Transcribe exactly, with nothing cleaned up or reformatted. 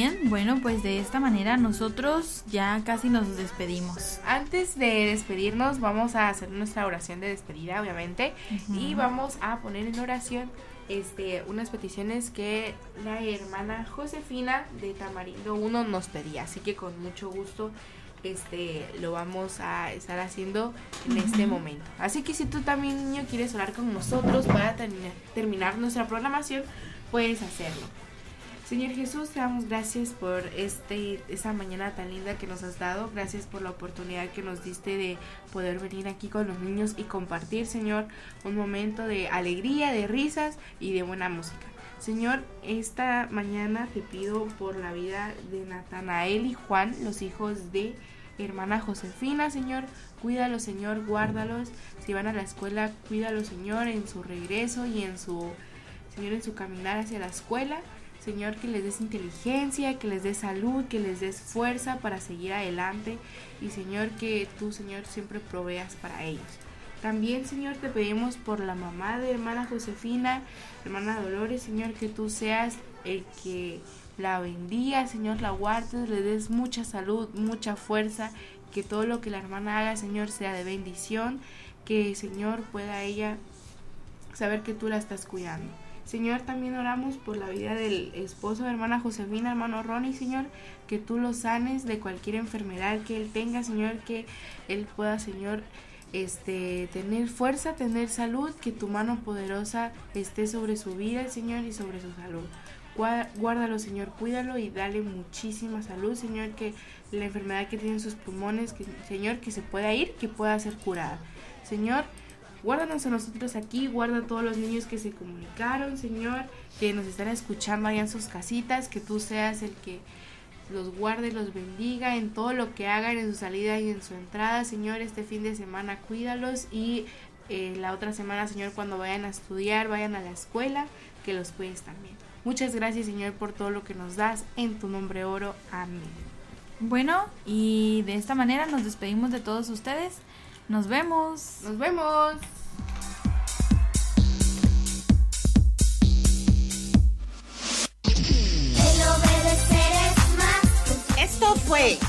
bien, bueno, pues de esta manera nosotros ya casi nos despedimos. Antes de despedirnos vamos a hacer nuestra oración de despedida, obviamente, uh-huh. y vamos a poner en oración este unas peticiones que la hermana Josefina de Tamarindo uno nos pedía, así que con mucho gusto este lo vamos a estar haciendo en uh-huh. este momento. Así que si tú también, niño, quieres orar con nosotros para terminar, terminar nuestra programación, puedes hacerlo. Señor Jesús, te damos gracias por este esta mañana tan linda que nos has dado. Gracias por la oportunidad que nos diste de poder venir aquí con los niños y compartir, Señor, un momento de alegría, de risas y de buena música. Señor, esta mañana te pido por la vida de Natanael y Juan, los hijos de hermana Josefina. Señor, cuídalos, Señor, guárdalos. Si van a la escuela, cuídalos, Señor, en su regreso y en su, Señor, en su caminar hacia la escuela. Señor, que les des inteligencia, que les des salud, que les des fuerza para seguir adelante. Y Señor, que tú, Señor, siempre proveas para ellos. También, Señor, te pedimos por la mamá de hermana Josefina, hermana Dolores, Señor, que tú seas el que la bendiga, Señor, la guardes, le des mucha salud, mucha fuerza, que todo lo que la hermana haga, Señor, sea de bendición, que, Señor, pueda ella saber que tú la estás cuidando. Señor, también oramos por la vida del esposo de hermana Josefina, hermano Ronnie, Señor, que tú lo sanes de cualquier enfermedad que él tenga, Señor, que él pueda, Señor, este, tener fuerza, tener salud, que tu mano poderosa esté sobre su vida, Señor, y sobre su salud. Guárdalo, Señor, cuídalo y dale muchísima salud, Señor, que la enfermedad que tiene en sus pulmones, que, Señor, que se pueda ir, que pueda ser curada. Señor, guárdanos a nosotros aquí, guarda a todos los niños que se comunicaron, Señor, que nos están escuchando allá en sus casitas, que tú seas el que los guarde, los bendiga en todo lo que hagan, en su salida y en su entrada, Señor. Este fin de semana cuídalos y eh, la otra semana, Señor, cuando vayan a estudiar, vayan a la escuela, que los cuides también. Muchas gracias, Señor, por todo lo que nos das, en tu nombre oro, amén. Bueno, y de esta manera nos despedimos de todos ustedes. Nos vemos. Nos vemos. Esto fue